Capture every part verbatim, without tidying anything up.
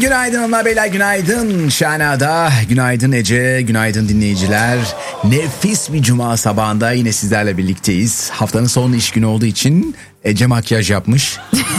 Günaydın hanımlar beyler, günaydın Şanada, günaydın Ece, günaydın dinleyiciler. Nefis bir cuma sabahında yine sizlerle birlikteyiz. Haftanın son iş günü olduğu için Ece makyaj yapmış.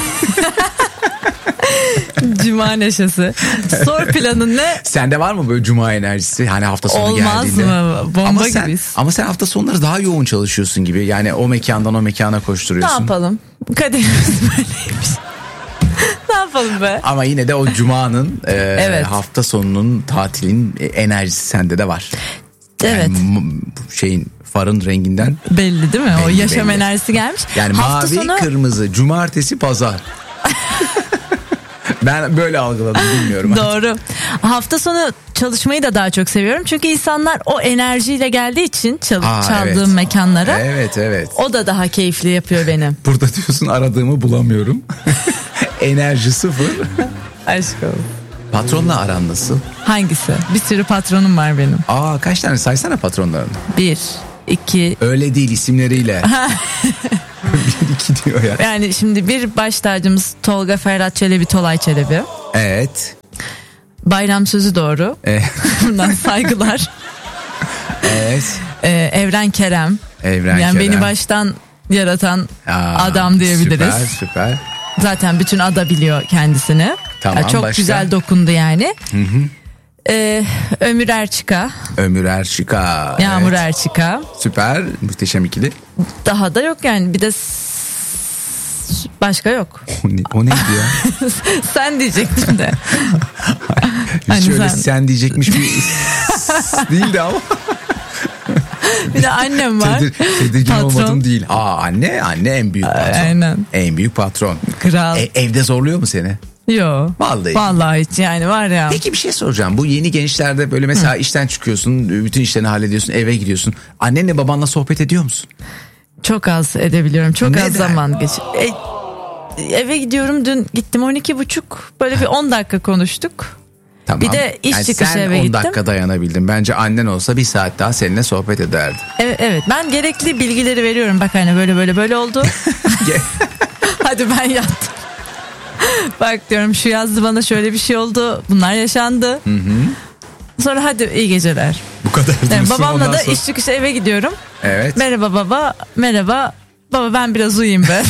Cuma neşesi. Sor planın ne? Sende var mı böyle cuma enerjisi? Hani hafta sonu Olmaz geldiğinde. Olmaz mı? Bomba ama sen, gibiyiz. Ama sen hafta sonları daha yoğun çalışıyorsun gibi. Yani o mekandan o mekana koşturuyorsun. Ne yapalım? Kaderimiz böyleymiş. Ne yapalım be? Ama yine de o cumanın e, evet. hafta sonunun, tatilin enerjisi sende de var. Evet. Yani şeyin, farın renginden belli değil mi? Belli, o yaşam belli. enerjisi gelmiş. Yani hafta mavi, sonu... kırmızı, cumartesi, pazar. Ben böyle algıladım, bilmiyorum. Doğru. Hafta sonu çalışmayı da daha çok seviyorum. Çünkü insanlar o enerjiyle geldiği için çal- Aa, çaldığım evet. mekanlara. Evet, evet. O da daha keyifli yapıyor beni. Burada diyorsun aradığımı bulamıyorum. Enerji sıfır. Aşk olsun. Patronla aran nasıl? Hangisi? Bir sürü patronum var benim. Aa, kaç tane saysana patronlarını. Bir, iki. Öyle değil, isimleriyle. Bir iki diyor ya. Yani şimdi bir baş tacımız Tolga Ferhat Çelebi, Tolay Çelebi. Evet. Bayram Sözü Doğru. Evet. Bundan saygılar. Evet. Ee, Evren Kerem. Evren yani Kerem. beni baştan yaratan Aa, adam diyebiliriz. Süper, süper. Zaten bütün ada biliyor kendisini. Tamam, yani çok başka? güzel dokundu yani. Hı hı. Ee, Ömür Erçika. Ömür Erçika. Yağmur evet. Erçika. Süper, muhteşem ikili. Daha da yok yani, bir de s- başka yok. O, ne, o neydi ya? Sen diyecektin de. Hiç Hani öyle sen- sen diyecekmiş bir değildi ama. Bir de annem var. Tedir, tedirgin Patron. olmadım değil. Aa, anne anne en büyük patron. Aynen. En büyük patron. Kral. E, evde zorluyor mu seni? Yo. Vallahi. Vallahi hiç yani, var ya. Peki bir şey soracağım. Bu yeni gençlerde böyle mesela Hı. işten çıkıyorsun, bütün işlerini hallediyorsun, eve gidiyorsun. Annenle babanla sohbet ediyor musun? Çok az edebiliyorum. Çok Neden? az zaman geç. E, eve gidiyorum, dün gittim on iki buçuk, böyle bir on dakika konuştuk. Tamam. Bir de iş yani çıkışı sen eve on gittim. dakika dayanabildin. Bence annen olsa bir saat daha seninle sohbet ederdi. Evet, evet, ben gerekli bilgileri veriyorum. Bak hani böyle böyle böyle oldu. Hadi ben yattım. Bak diyorum, şu yazdı bana, şöyle bir şey oldu. Bunlar yaşandı. Hı hı. Sonra hadi iyi geceler. Bu kadar. Yani babamla da sonra... iş çıkışı eve gidiyorum. Evet. Merhaba baba. Merhaba. Baba ben biraz uyuyayım be.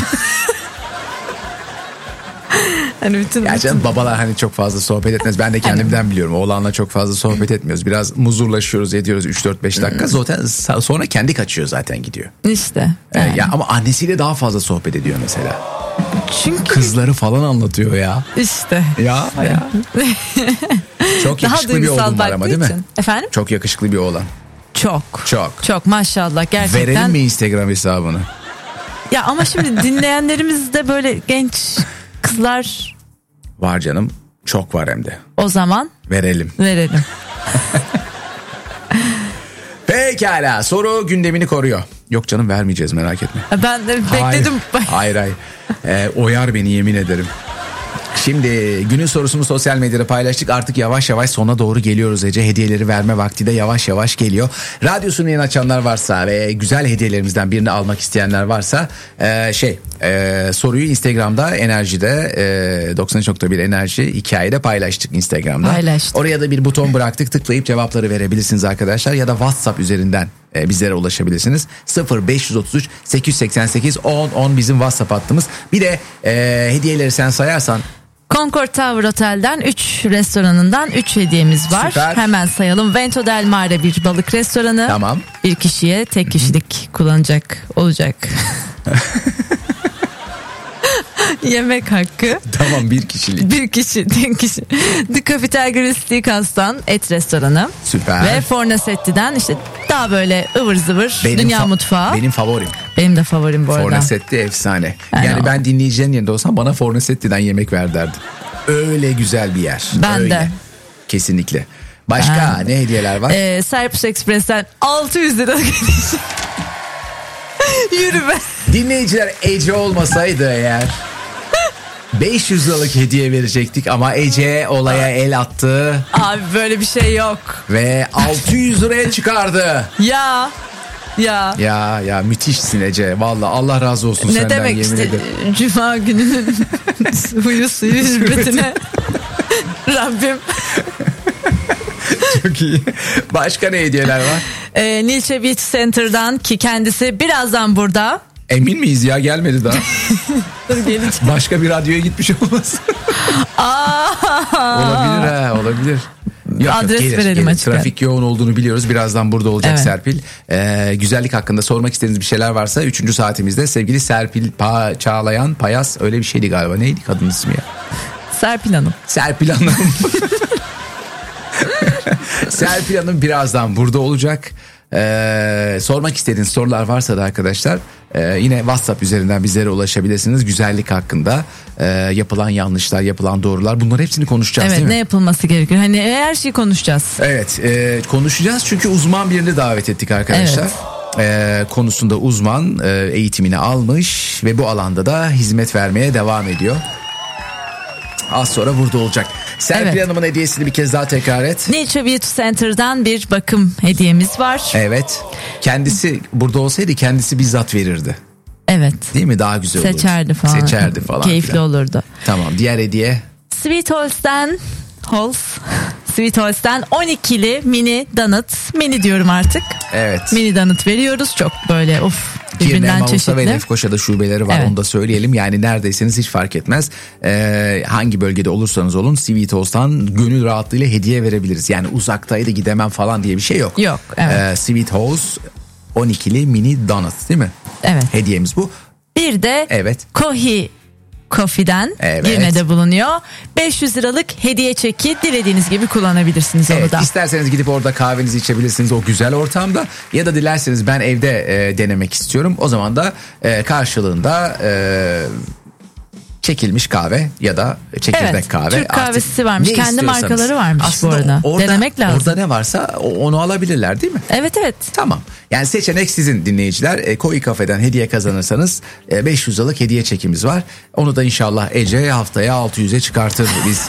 Hani bütün, Ya canım, bütün... babalar hani çok fazla sohbet etmez. Ben de kendimden biliyorum. Oğlanla çok fazla sohbet etmiyoruz. Biraz muzurlaşıyoruz, ediyoruz üç dört beş dakika. Zaten sonra kendi kaçıyor, zaten gidiyor. İşte. Yani. Yani. Ya ama annesiyle daha fazla sohbet ediyor mesela. Çünkü Kızları falan anlatıyor ya. işte. Ya ya. Çok Daha yakışıklı bir duygusal oğlum var ama, baktığı değil mi? için. Efendim? Çok yakışıklı bir oğlan. Çok. Çok. Çok maşallah gerçekten. Verelim mi Instagram hesabını? Ya ama şimdi dinleyenlerimiz de böyle genç kızlar. Var canım. Çok var hem de. O zaman Verelim. verelim. Pekala, soru gündemini koruyor. Yok canım, vermeyeceğiz, merak etme. Ben de bekledim. Hayır hayır. hayır. Ee, oyar beni, yemin ederim. Şimdi günün sorusunu sosyal medyada paylaştık. Artık yavaş yavaş sona doğru geliyoruz Ece. Hediyeleri verme vakti de yavaş yavaş geliyor. Radyosunu yeni açanlar varsa ve güzel hediyelerimizden birini almak isteyenler varsa e, şey e, soruyu Instagram'da Enerji'de e, doksan üç nokta bir Enerji hikayede paylaştık Instagram'da. Paylaştık. Oraya da bir buton bıraktık. Tıklayıp cevapları verebilirsiniz arkadaşlar, ya da WhatsApp üzerinden e, bizlere ulaşabilirsiniz. sıfır beş otuz üç sekiz yüz seksen sekiz on on bizim WhatsApp hattımız. Bir de e, hediyeleri sen sayarsan. Concord Tower Otel'den üç restoranından üç hediyemiz var. Süper. Hemen sayalım. Vento del Mare bir balık restoranı. Tamam. Bir kişiye tek kişilik kullanacak olacak. Yemek hakkı. Tamam, bir kişilik. Bir kişi, tek kişi. The Capital Grill Steakhouse'dan et restoranı. Süper. Ve Fornasetti'den işte daha böyle ıvır zıvır Benim dünya fa- mutfağı. Benim favorim. Benim de favorim bu arada. Fornasetti efsane. Yani Yani o. ben dinleyicilerin yerinde olsam bana Fornasetti'den yemek ver derdim. Öyle güzel bir yer. Ben Öyle. de. Kesinlikle. Başka Ben- ne hediyeler var? Ee, Cyprus Express'ten altı yüz lira. Yürü be. Dinleyiciler, Ece olmasaydı eğer beş yüz liralık hediye verecektik ama Ece olaya el attı Abi böyle bir şey yok. ve altı yüz liraya çıkardı. Ya. Ya. Ya ya müthişsin Ece. Vallahi Allah razı olsun Ne senden, demek yemin işte ederim. Cuma gününün huyu suyu hürmetine Rabbim. Çok iyi. Başka ne hediyeler var? Ee, Nilce Beach Center'dan ki kendisi birazdan burada. Emin miyiz ya, gelmedi daha. Dur geleceğim. Başka bir radyoya gitmiş olmasın. Olabilir ha, olabilir. Yok, Adres yok, gelir, verelim gelir. açık. Trafik yoğun olduğunu biliyoruz. Birazdan burada olacak Evet. Serpil. Ee, güzellik hakkında sormak istediğiniz bir şeyler varsa üçüncü saatimizde sevgili Serpil pa- Çağlayan Payas, öyle bir şeydi galiba. Neydi kadın ismi ya? Serpil Hanım. Serpil Hanım. Serpil Hanım birazdan burada olacak. Ee, sormak istediğiniz sorular varsa da arkadaşlar e, yine WhatsApp üzerinden bizlere ulaşabilirsiniz. Güzellik hakkında e, yapılan yanlışlar, yapılan doğrular, bunları hepsini konuşacağız, Evet, değil mi? ne yapılması gerekiyor? Hani her şeyi konuşacağız. Evet, e, konuşacağız çünkü uzman birini davet ettik arkadaşlar. E, konusunda uzman, e, eğitimini almış ve bu alanda da hizmet vermeye devam ediyor. Az sonra burada olacak. Serpil Evet. Hanım'ın hediyesini bir kez daha tekrar et. Nature Beauty Center'dan bir bakım hediyemiz var. Evet. Kendisi burada olsaydı kendisi bizzat verirdi. Evet. Değil mi? Daha güzel olurdu. Seçerdi falan. Seçerdi falan. Keyifli filan. olurdu. Tamam. Diğer hediye. Sweet Hals'ten Halls Sweet Hals'ten on ikili mini donut. Mini diyorum artık. Evet. Mini donut veriyoruz. Çok böyle of Kirne, birbirinden Mausa ve çeşitli. Lefkoşa'da şubeleri var, Evet. onu da söyleyelim. Yani neredeyseniz hiç fark etmez. Ee, hangi bölgede olursanız olun Sweet Hals'tan gönül rahatlığıyla hediye verebiliriz. Yani uzaktaydı gidemem falan diye bir şey yok. Yok, evet. Ee, Sweet Halls on ikili mini donut, değil mi? Evet. Hediyemiz bu. Bir de Evet. Kohi Coffee'den Evet. Girne'de bulunuyor. beş yüz liralık hediye çeki, dilediğiniz gibi kullanabilirsiniz onu Evet, da. isterseniz gidip orada kahvenizi içebilirsiniz o güzel ortamda, ya da dilerseniz ben evde e, denemek istiyorum. O zaman da e, karşılığında e, çekilmiş kahve ya da çekirdek Evet, kahve. Türk kahvesi Artık varmış. ne Kendi istiyorsanız. markaları varmış bu Aslında arada. Orada, Denemek lazım. Orada ne varsa onu alabilirler, değil mi? Evet evet. Tamam. Yani seçenek sizin dinleyiciler. E, Koi Kafe'den hediye kazanırsanız e, beş yüz liralık hediye çekimiz var. Onu da inşallah Ece haftaya altı yüze çıkartır biz.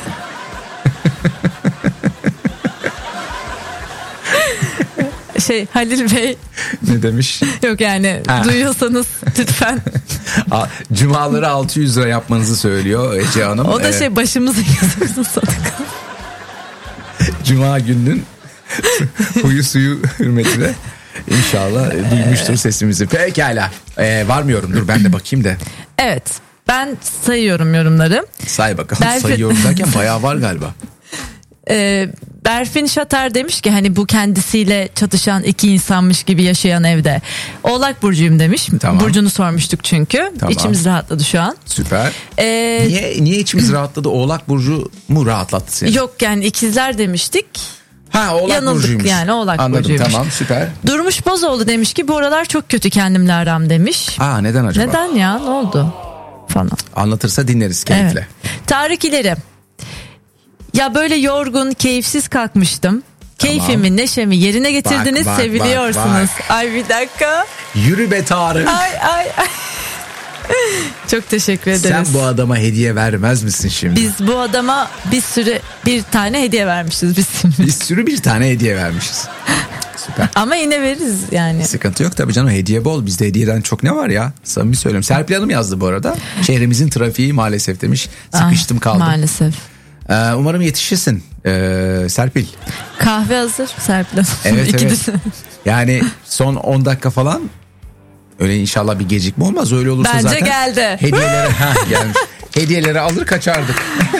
Şey Halil Bey Ne demiş? yok yani Ha. duyuyorsanız lütfen. A- Cumaları altı yüz lira yapmanızı söylüyor Ece Hanım. O da Ee, şey başımıza yazıyorsun sadaka. Cuma gününün huyu suyu hürmetine inşallah e, duymuştur sesimizi. Pekala. Ee, var mı yorum? Dur ben de bakayım da. Evet, ben sayıyorum yorumları. Say bakalım. Berfin- Sayıyorum derken bayağı var galiba. Ee, Berfin Şatar demiş ki hani bu kendisiyle çatışan iki insanmış gibi yaşayan evde. Oğlak burcuyum demiş. Tamam. Burcunu sormuştuk çünkü. Tamam. İçimiz rahatladı şu an. Süper. Ee, Niye niye içimiz rahatladı? Oğlak burcu mu rahatlattı seni? Yok yani ikizler demiştik. Ha, Oğlak Yanıldık burcuymuş. yani, Oğlak Anladım, burcuymuş. tamam, süper. Durmuş Bozoğlu demiş ki bu aralar çok kötü kendimle aram demiş. Aa, neden acaba? Neden ya, ne oldu falan. Anlatırsa dinleriz keyifle. Evet. Tarık İleri. Ya böyle yorgun, keyifsiz kalkmıştım. Keyfimi, neşemi yerine getirdiniz, Bak, bak, seviliyorsunuz. bak, Ay bir dakika. Yürü be Tarık. Ay ay ay. Çok teşekkür ederiz. Sen bu adama hediye vermez misin şimdi? Biz bu adama bir sürü bir tane hediye vermişiz biz. Bir sürü bir tane hediye vermişiz. Süper. Ama yine veririz yani. Sıkıntı yok tabii canım, hediye bol. Bizde hediyeden çok ne var ya? Samimi söylüyorum. Serpil Hanım yazdı bu arada. Şehrimizin trafiği maalesef demiş. Sıkıştım Ah, kaldım. Maalesef. Ee, umarım yetişirsin ee, Serpil. Kahve hazır Serpil Hanım. Evet evet. İkisi. Yani son on dakika falan. Öyle inşallah bir gecikme olmaz. Öyle olursa Bence zaten. geldi. Hediyeleri, ha, gelmiş. Hediyeleri alır kaçardık.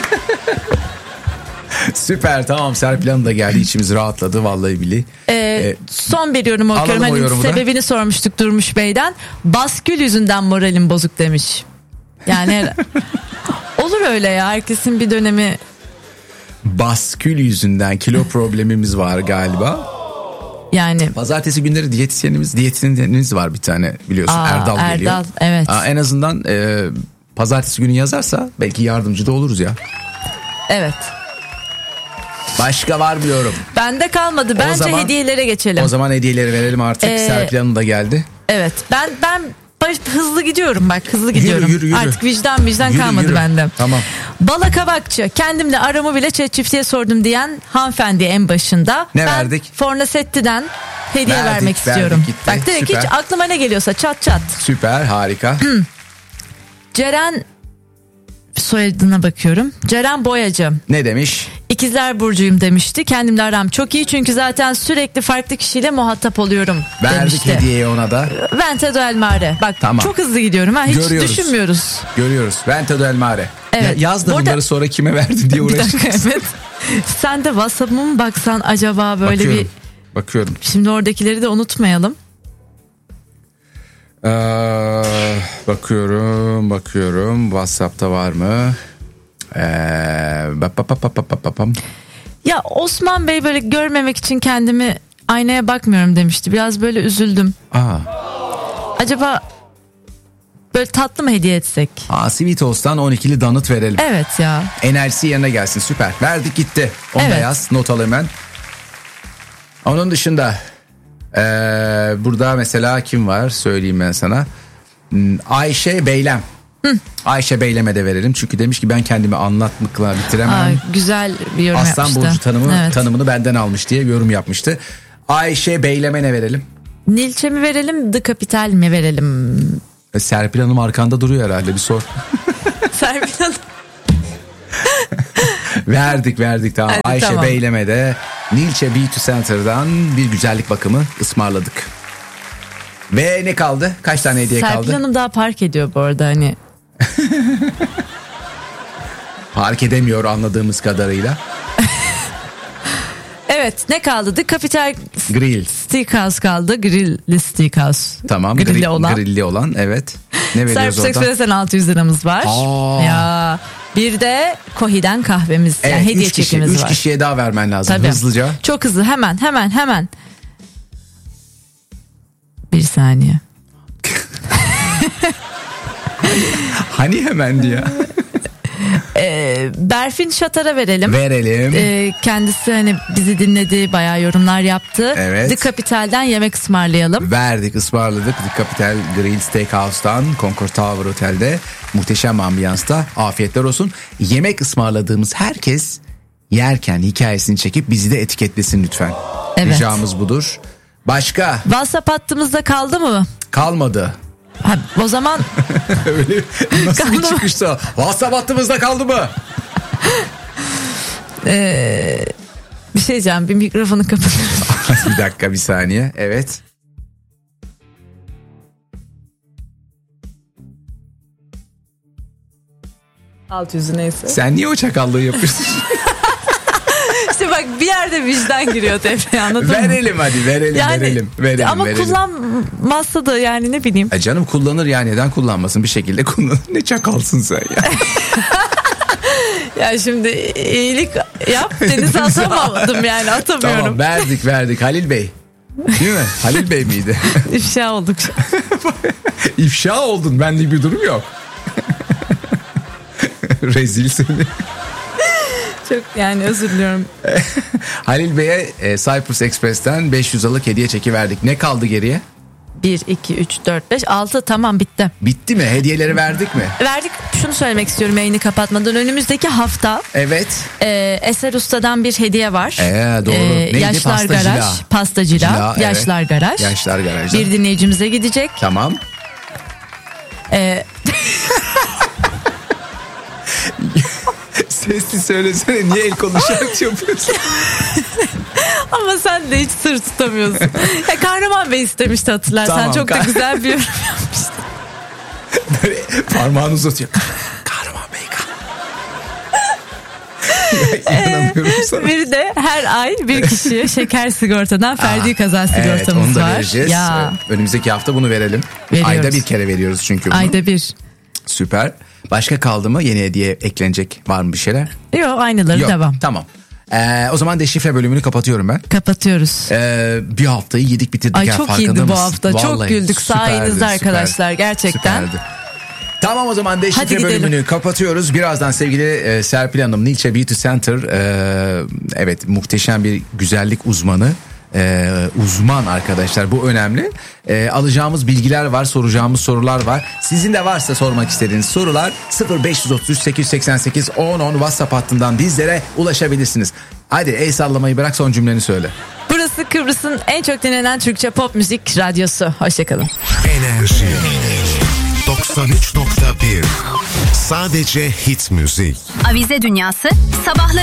Süper, tamam, Serpil Hanım da geldi, içimiz rahatladı vallahi billahi. Ee, Ee, son bir yorum okuyorum. alalım o Hani yorumu da. sebebini sormuştuk Durmuş Bey'den. Baskül yüzünden moralim bozuk demiş. Yani olur öyle ya, herkesin bir dönemi. Baskül yüzünden kilo problemimiz var galiba. Yani Pazartesi günleri diyetisyenimiz, diyetisyenimiz var bir tane biliyorsun. Aa, Erdal, Erdal, geliyor. evet. Aa, en azından e, pazartesi günü yazarsa belki yardımcı da oluruz ya. evet. Başka var mı yorum? Bende kalmadı. Bence zaman- hediyelere geçelim. O zaman hediyeleri verelim artık. Ee, Serpil Hanım da geldi. Evet. Ben ben baş- hızlı gidiyorum bak, hızlı gidiyorum. yürü, yürü. Artık vicdan vicdan Yürü, kalmadı yürü. bende. Tamam. Bala kabakçı, kendimle aramı bile ChatGPT'ye sordum diyen hanımefendi en başında. Ne ben verdik? Fornasetti'den hediye Verdik, vermek verdik, istiyorum. gitti. Bak direkt Süper. hiç aklıma ne geliyorsa çat çat. Süper, harika. Ceren soyadına bakıyorum. Ceren Boyacı. Ne demiş? İkizler burcuyum demişti. Kendimle aram çok iyi çünkü zaten sürekli farklı kişiyle muhatap oluyorum Verdik demişti. hediyeyi ona da. Vente del Mare. Bak tamam. Çok hızlı gidiyorum ha. Hiç Görüyoruz. düşünmüyoruz. Görüyoruz. Vente del Mare. Evet. Ya yaz da Burada... bunları sonra kime verdin diye uğraşacaksın. Evet. Sen de WhatsApp'ıma mı baksan acaba böyle bakıyorum, bir... Bakıyorum. Şimdi oradakileri de unutmayalım. Ee, bakıyorum, bakıyorum. WhatsApp'ta var mı? Ee, bap, bap, bap, bap, bap, bap. Ya Osman Bey böyle görmemek için kendimi aynaya bakmıyorum demişti. Biraz böyle üzüldüm. Aa. Acaba böyle tatlı mı hediye etsek? Aa, Sweetos'tan on ikili donut verelim. Evet ya. Enerjisi yerine gelsin, süper. Verdik gitti. Onu evet. da yaz, not al hemen. Onun dışında ee, burada mesela kim var söyleyeyim ben sana. Ayşe Beylem. Hı. Ayşe Beylem'e de verelim çünkü demiş ki ben kendimi anlatmakla bitiremem. Aa, güzel bir yorum Aslan yapmıştı. Burcu tanımı, evet. tanımını benden almış diye bir yorum yapmıştı. Ayşe Beylem'e ne verelim? Nilçe mi verelim, The Capital mi verelim? E, Serpil Hanım arkanda duruyor herhalde, bir sor. Serpil Hanım. verdik verdik tamam. Hadi, Ayşe tamam. Beylem'e de Nilçe Beauty Center'dan bir güzellik bakımı ısmarladık. Ve ne kaldı? Kaç tane hediye Serpil kaldı? Serpil Hanım daha park ediyor bu arada hani. Park edemiyor anladığımız kadarıyla. Evet, ne kaldı? The Capital Grill Steakhouse kaldı. Grillli Steakhouse. Tamam. Grilli Grilli olan. Grilli olan evet. Ne veriyoruz Service orada? Express'ten altı yüz liramız var. Aa. Ya bir de Kohi'den kahvemiz. Evet, yani hediye üç kişi, çekimiz üç var. Üç kişiye daha vermen lazım. Tabii. Hızlıca. Çok hızlı, hemen hemen hemen. Bir saniye. Hani hemen diye. Ee, Berfin Şatar'a verelim. Verelim. Ee, kendisi hani bizi dinledi, bayağı yorumlar yaptı. Evet. The Capital'den yemek ısmarlayalım. Verdik, ısmarladık. The Capital Grill Steakhouse'dan Concord Tower Otel'de muhteşem ambiyansta afiyetler olsun. Yemek ısmarladığımız herkes yerken hikayesini çekip bizi de etiketlesin lütfen. Evet. Ricamız budur. Başka? WhatsApp hattımızda kaldı mı? Kalmadı. Ha, o zaman öyle nasıl kaldı bir çıkışta? WhatsApp hattımızda kaldı mı? Ee, bir şey diyeceğim, bir mikrofonu kapatırım. Bir dakika, bir saniye. Evet. altı yüzü neyse. Sen niye o çakallığı yapıyorsun? İşte bak, bir yerde vicdan giriyor devreye, anladın verelim mı? Verelim hadi verelim yani, verelim. verelim ama verelim. kullanmazsa da yani ne bileyim. E canım kullanır ya, neden kullanmasın, bir şekilde kullanır. Ne çakalsın sen ya. Ya şimdi iyilik yap, denize atamadım yani, atamıyorum. Tamam, verdik verdik Halil Bey. Değil mi? Halil Bey miydi? İfşa olduk. İfşa oldun, benlik bir durum yok. Rezil seni. Çok yani özür diliyorum. Halil Bey'e e, Cyprus Express'ten beş yüz liralık hediye çeki verdik. Ne kaldı geriye? bir, iki, üç, dört, beş, altı, tamam bitti. Bitti mi? Hediyeleri verdik mi? Verdik. Şunu söylemek istiyorum yayını kapatmadan. Önümüzdeki hafta evet. E, Eser Usta'dan bir hediye var. Ee, doğru. E, Neydi? Yaşlar Pastacıla. Garaj. Pastacıla. Cila, Yaşlar evet. Garaj. Yaşlar Garaj'dan. Bir dinleyicimize gidecek. Tamam. E, Sesli söylesene, niye el konuşarak yapıyorsun? Ama sen de hiç sır tutamıyorsun. Ya Kahraman Bey istemişti, hatırlarsan. Tamam, çok da kah- güzel bir yorum yapmıştı. Böyle parmağını uzatıyor. Kahraman Bey. İnanamıyorum sana. Bir de her ay bir kişiye şeker sigortadan Ferdi Aa, Kaza sigortamız evet, onu da var. vereceğiz. Ya. Önümüzdeki hafta bunu verelim. Veriyoruz. Ayda bir kere veriyoruz çünkü bunu. Ayda bir. Süper. Başka kaldı mı? Yeni hediye eklenecek var mı bir şeyler? Yok, aynıları Yok. devam. Tamam. Ee, o zaman deşifre bölümünü kapatıyorum ben. Kapatıyoruz. Ee, bir haftayı yedik bitirdik. Ay ya, çok farkında iyiydi bu mısın? hafta. Vallahi çok güldük süperdi, sayenizde arkadaşlar, süper, gerçekten. Süperdi. Tamam, o zaman Hadi deşifre gidelim. bölümünü kapatıyoruz. Birazdan sevgili e, Serpil Hanım, Nilçe Beauty Center, e, evet muhteşem bir güzellik uzmanı. Ee, uzman arkadaşlar, bu önemli. Ee, alacağımız bilgiler var, soracağımız sorular var. Sizin de varsa sormak istediğiniz sorular sıfır beş otuz üç sekiz yüz seksen sekiz on on WhatsApp hattından bizlere ulaşabilirsiniz. Hadi el sallamayı bırak, son cümleni söyle. Burası Kıbrıs'ın en çok dinlenen Türkçe pop müzik radyosu. Hoşçakalın. Enerji doksan üç nokta bir Sadece hit müzik. Avize Dünyası sabahları